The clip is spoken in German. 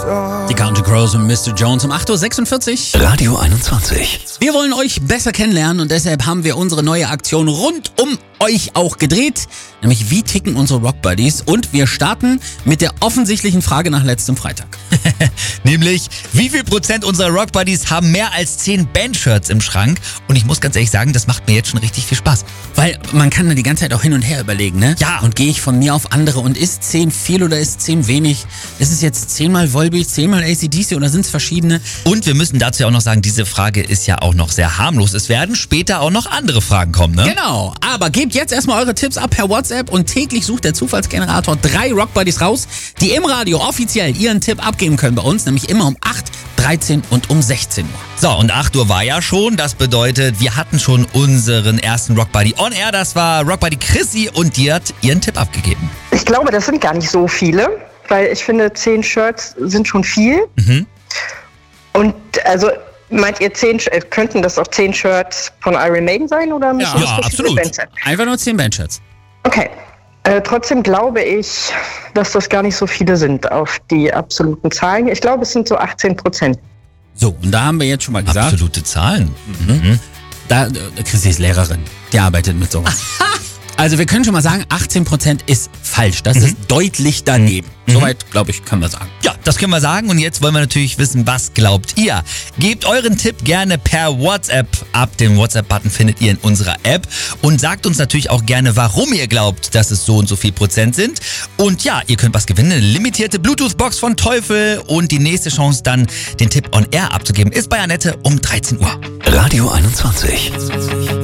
Die Counting Crows und Mr. Jones um 8.46 Uhr. Radio 21. Wir wollen euch besser kennenlernen und deshalb haben wir unsere neue Aktion rund um euch auch gedreht. Nämlich, wie ticken unsere Rock Buddies? Und wir starten mit der offensichtlichen Frage nach letztem Freitag. Nämlich, wie viel Prozent unserer Rock Buddies haben mehr als 10 Bandshirts im Schrank? Und ich muss ganz ehrlich sagen, das macht mir jetzt schon richtig viel Spaß. Weil man kann da die ganze Zeit auch hin und her überlegen, ne? Ja. Und gehe ich von mir auf andere und ist 10 viel oder ist 10 wenig? Ist es jetzt 10-mal Volbeat, 10-mal AC/DC oder sind es verschiedene? Und wir müssen dazu ja auch noch sagen, diese Frage ist ja auch noch sehr harmlos. Es werden später auch noch andere Fragen kommen, ne? Genau, aber gebt jetzt erstmal eure Tipps ab per WhatsApp und täglich sucht der Zufallsgenerator 3 Rock Buddies raus, die im Radio offiziell ihren Tipp abgeben können bei uns, nämlich immer um 8, 13 und um 16 Uhr. So, und 8 Uhr war ja schon. Das bedeutet, wir hatten schon unseren ersten Rock Buddy on air. Das war Rock Buddy Chrissy und die hat ihren Tipp abgegeben. Ich glaube, das sind gar nicht so viele, weil ich finde, 10 Shirts sind schon viel. Und also, meint ihr, könnten das auch 10 Shirts von Iron Maiden sein? Oder müssen Ja, das verschiedene absolut. Bands sein? Einfach nur 10 Bandshirts. Okay. Trotzdem glaube ich, dass das gar nicht so viele sind auf die absoluten Zahlen. Ich glaube, es sind so 18%. So, und da haben wir jetzt schon mal gesagt, Absolute Zahlen. Chrissy ist Lehrerin, die arbeitet mit sowas. Also wir können schon mal sagen, 18% ist falsch. Das ist deutlich daneben. Soweit, glaube ich, können wir sagen. Ja, das können wir sagen. Und jetzt wollen wir natürlich wissen, was glaubt ihr? Gebt euren Tipp gerne per WhatsApp ab. Den WhatsApp-Button findet ihr in unserer App. Und sagt uns natürlich auch gerne, warum ihr glaubt, dass es so und so viel Prozent sind. Und ja, ihr könnt was gewinnen. Eine limitierte Bluetooth-Box von Teufel. Und die nächste Chance dann, den Tipp on air abzugeben, ist bei Annette um 13 Uhr. Radio 21.